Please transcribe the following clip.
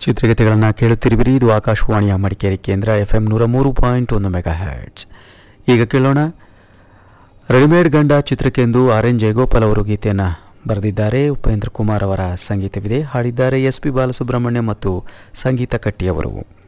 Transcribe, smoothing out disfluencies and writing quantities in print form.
ಚಿತ್ರಗೀತೆಗಳನ್ನು ಕೇಳುತ್ತಿರುವಿರಿ. ಇದು ಆಕಾಶವಾಣಿಯ ಮಡಿಕೇರಿ ಕೇಂದ್ರ FM 103.1 ಮೆಗಾಹರ್ಟ್ಜ್. ಈಗ ಕೇಳೋಣ, ರೆಡಿಮೇಡ್ ಗಂಡ ಚಿತ್ರಕ್ಕೆಂದು RN ಜಯಗೋಪಾಲ್ ಅವರು ಗೀತೆಯನ್ನು ಬರೆದಿದ್ದಾರೆ. ಉಪೇಂದ್ರ ಕುಮಾರ್ ಅವರ ಸಂಗೀತವಿದೆ. ಹಾಡಿದ್ದಾರೆ SP ಬಾಲಸುಬ್ರಹ್ಮಣ್ಯ ಮತ್ತು ಸಂಗೀತ ಕಟ್ಟಿಯವರು.